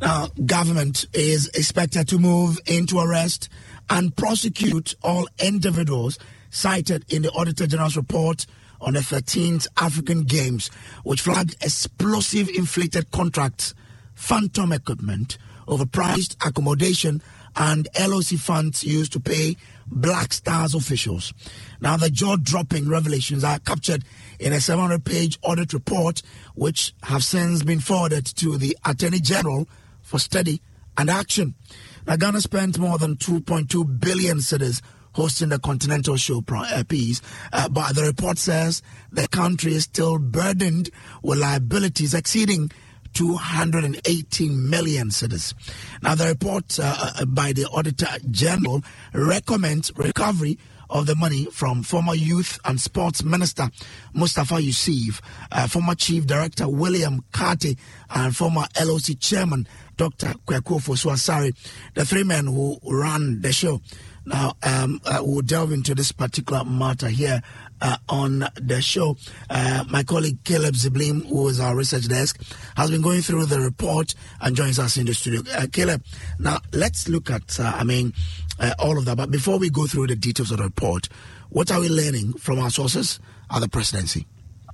Now, government is expected to move into arrest and prosecute all individuals cited in the Auditor General's report on the 13th African Games, which flagged explosive inflated contracts, phantom equipment, overpriced accommodation, and LOC funds used to pay Black Stars officials. Now, the jaw-dropping revelations are captured in a 700-page audit report, which have since been forwarded to the Attorney General for study and action. Now, Ghana spent more than 2.2 billion cedis hosting the Continental Showpiece, but the report says the country is still burdened with liabilities exceeding 218 million cedis. Now, the report by the Auditor General recommends recovery of the money from former Youth and Sports Minister Mustafa Yusuf, former Chief Director William Kati, and former LOC Chairman Dr. Kweku Fosu-Asare, the three men who ran the show. Now, we'll delve into this particular matter here on the show. My colleague Caleb Ziblim, who is our research desk, has been going through the report and joins us in the studio. Caleb, now let's look at, all of that. But before we go through the details of the report, what are we learning from our sources at the presidency?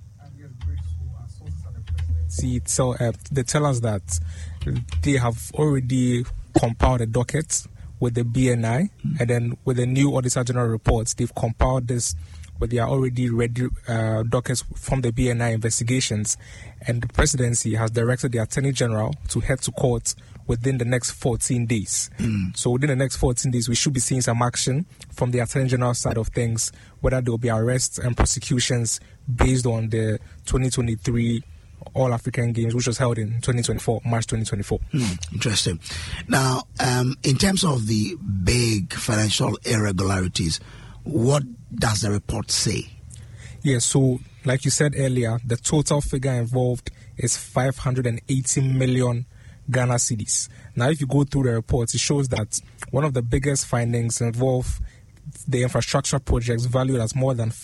So they tell us that they have already compiled a docket with the BNI, and then with the new Auditor General reports, they've compiled this with their already ready dockets from the BNI investigations, and the presidency has directed the Attorney General to head to court within the next 14 days. So within the next 14 days, we should be seeing some action from the Attorney General side of things, whether there will be arrests and prosecutions based on the 2023 All-African Games, which was held in March 2024. Interesting. Now, in terms of the big financial irregularities, what does the report say? Yeah, so like you said earlier, the total figure involved is 580 million Ghana cedis. Now, if you go through the report, it shows that one of the biggest findings involve the infrastructure projects valued as more than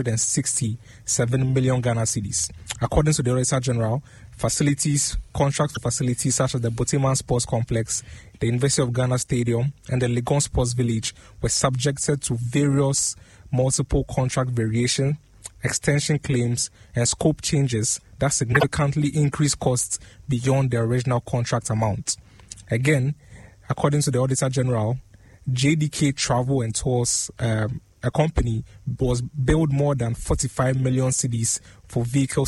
467 million Ghana cedis. According to the Auditor General, contracts for facilities such as the Boteman Sports Complex, the University of Ghana Stadium, and the Legon Sports Village were subjected to various multiple contract variation, extension claims, and scope changes that significantly increased costs beyond the original contract amount. Again, according to the Auditor General, JDK Travel and Tours, a company, was billed more than 45 million cedis for vehicle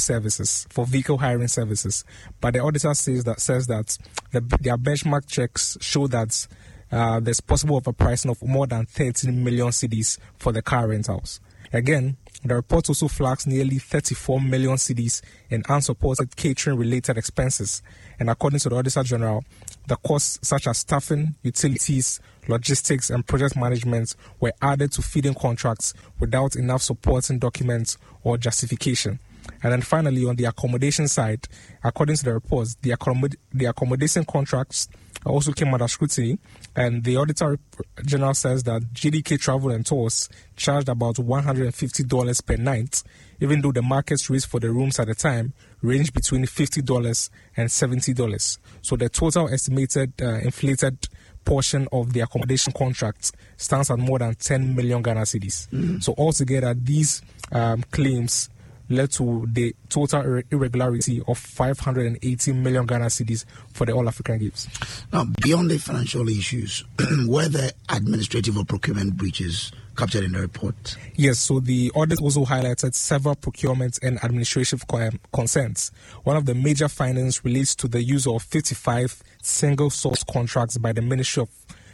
hiring services. But the auditor says that their benchmark checks show that there's possible overpricing of more than 13 million cedis for the car rentals. Again, the report also flags nearly 34 million cedis in unsupported catering-related expenses. And according to the Auditor General, the costs such as staffing, utilities, logistics, and project management were added to feeding contracts without enough supporting documents or justification. And then finally, on the accommodation side, according to the reports, the accommodation contracts also came under scrutiny, and the Auditor General says that JDK Travel and Tours charged about $150 per night, even though the market rates for the rooms at the time ranged between $50 and $70. So the total estimated inflated portion of the accommodation contracts stands at more than 10 million Ghana cedis. So altogether, these claims led to the total irregularity of 580 million Ghana cedis for the All-African Games. Now, beyond the financial issues, were there administrative or procurement breaches captured in the report? Yes, so the audit also highlighted several procurement and administrative concerns. One of the major findings relates to the use of 55 single-source contracts by the Ministry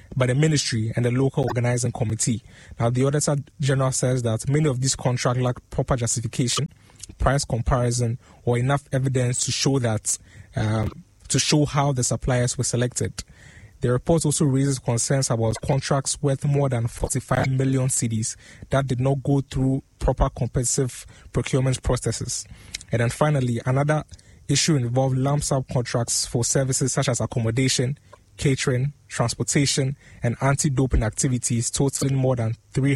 and the local organizing committee. Now, the Auditor General says that many of these contracts lack proper justification, price comparison, or enough evidence to show how the suppliers were selected. The report also raises concerns about contracts worth more than 45 million cedis that did not go through proper competitive procurement processes. And then finally, another issue involved lump sum contracts for services such as accommodation, catering, transportation, and anti-doping activities totaling more than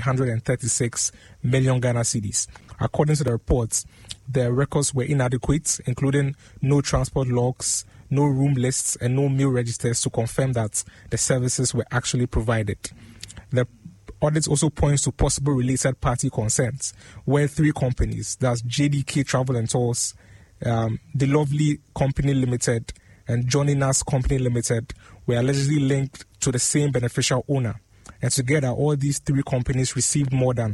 336 million Ghana cedis. According to the reports, the records were inadequate, including no transport logs, no room lists, and no meal registers to confirm that the services were actually provided. The audit also points to possible related party concerns, where 3 companies, that's JDK Travel and Tours, the Lovely Company Limited, and Johnny Nass Company Limited, were allegedly linked to the same beneficial owner. And together, all these 3 companies received more than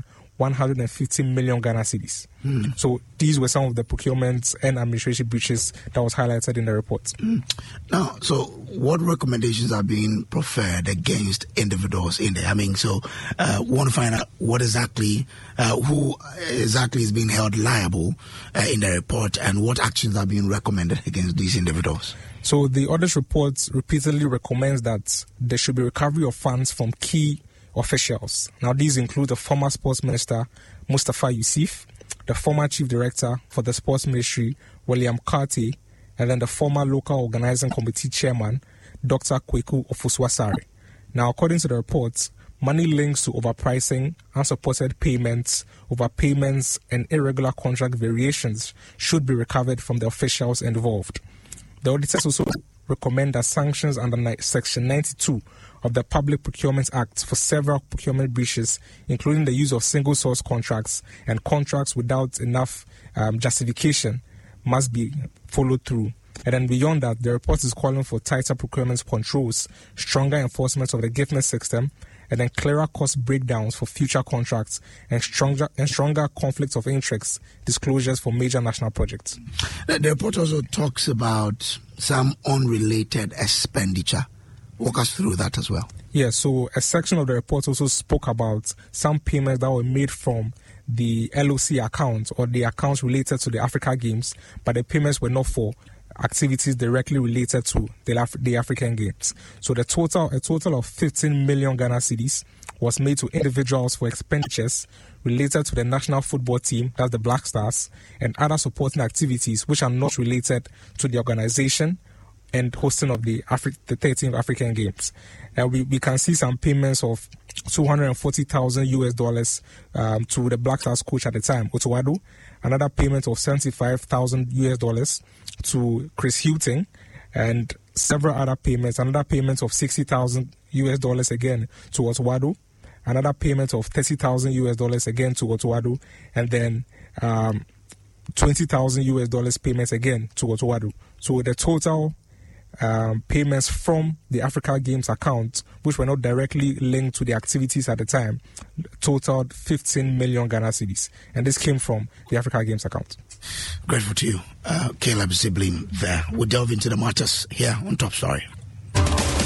150 million Ghana cedis. So these were some of the procurement and administration breaches that was highlighted in the report. Now, so what recommendations are being preferred against individuals in there? I mean, so we want to find out what exactly, who exactly is being held liable in the report, and what actions are being recommended against these individuals. So the audit report repeatedly recommends that there should be recovery of funds from key officials. Now, these include the former sports minister, Mustafa Yusuf, the former chief director for the sports ministry, William Carty, and then the former local organizing committee chairman, Dr. Kweku Ofuswasare. Now, according to the reports, money links to overpricing, unsupported payments, overpayments, and irregular contract variations should be recovered from the officials involved. The auditors also recommend that sanctions under Section 92 of the Public Procurement Act for several procurement breaches, including the use of single-source contracts and contracts without enough justification, must be followed through. And then beyond that, the report is calling for tighter procurement controls, stronger enforcement of the giftness system, and then clearer cost breakdowns for future contracts, and stronger conflicts of interest disclosures for major national projects. The report also talks about some unrelated expenditure. Walk us through that as well. Yeah, so a section of the report also spoke about some payments that were made from the LOC account, or the accounts related to the Africa Games, but the payments were not for activities directly related to the African Games. So a total of 15 million Ghana cedis was made to individuals for expenditures related to the national football team, that's the Black Stars, and other supporting activities which are not related to the organization and hosting of the 13th African Games. We can see some payments of $240,000 to the Black Stars coach at the time, Otowado. Another payment of $75,000 to Chris Hughton, and several other payments. Another payment of $60,000 again to Otowado. Another payment of $30,000 again to Otowado, and then $20,000 payments again to Otowado. So the total payments from the Africa Games account, which were not directly linked to the activities at the time, totaled 15 million Ghana cedis. And this came from the Africa Games account. Grateful to you, Caleb Ziblim there. We'll delve into the matters here on Top Story.